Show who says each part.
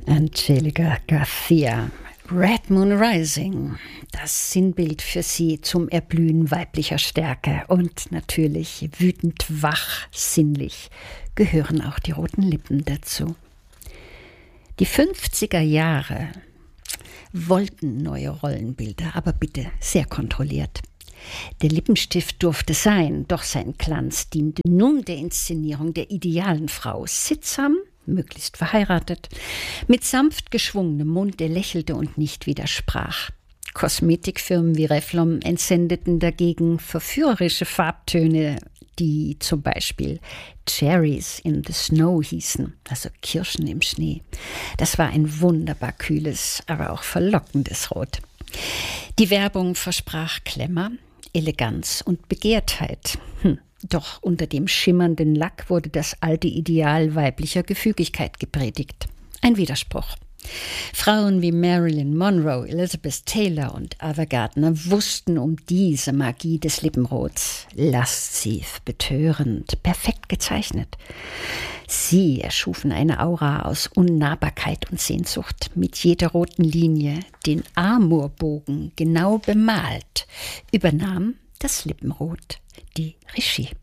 Speaker 1: Angelica Garcia, Red Moon Rising, das Sinnbild für sie zum Erblühen weiblicher Stärke und natürlich wütend wach, sinnlich gehören auch die roten Lippen dazu. Die 50er Jahre wollten neue Rollenbilder, aber bitte sehr kontrolliert. Der Lippenstift durfte sein, doch sein Glanz diente nun der Inszenierung der idealen Frau, sittsam, möglichst verheiratet, mit sanft geschwungenem Mund, der lächelte und nicht widersprach. Kosmetikfirmen wie Revlon entsendeten dagegen verführerische Farbtöne, die zum Beispiel Cherries in the Snow hießen, also Kirschen im Schnee. Das war ein wunderbar kühles, aber auch verlockendes Rot. Die Werbung versprach Glamour, Eleganz und Begehrtheit. Doch unter dem schimmernden Lack wurde das alte Ideal weiblicher Gefügigkeit gepredigt. Ein Widerspruch. Frauen wie Marilyn Monroe, Elizabeth Taylor und Ava Gardner wussten um diese Magie des Lippenrots. Lasziv, betörend, perfekt gezeichnet. Sie erschufen eine Aura aus Unnahbarkeit und Sehnsucht, mit jeder roten Linie, den Amorbogen genau bemalt, übernahm das Lippenrot die Regie.